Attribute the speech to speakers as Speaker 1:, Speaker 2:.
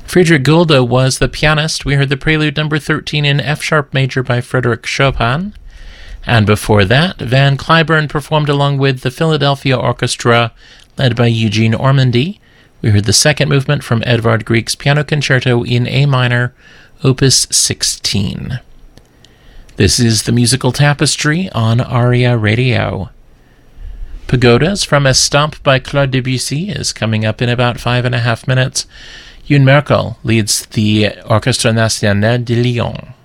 Speaker 1: Friedrich Gulda was the pianist. We heard the Prelude number 13 in F-sharp major by Frédéric Chopin. And before that, Van Cliburn performed along with the Philadelphia Orchestra, led by Eugene Ormandy. We heard the second movement from Edvard Grieg's Piano Concerto in A minor, Opus 16. This is the Musical Tapestry on ARIA Radio. Pagodas from Estampes by Claude Debussy is coming up in about 5.5 minutes. Youn Merkel leads the Orchestre National de Lyon.